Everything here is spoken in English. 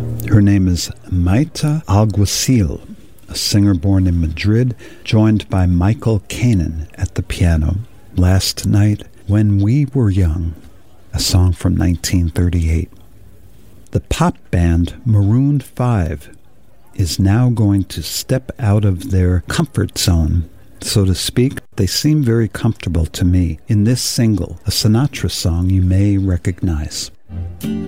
Her name is Maite Alguacil, a singer born in Madrid, joined by Michael Kanan at the piano. Last Night When We Were Young, a song from 1938. The pop band Maroon 5 is now going to step out of their comfort zone, so to speak. They seem very comfortable to me in this single, a Sinatra song you may recognize.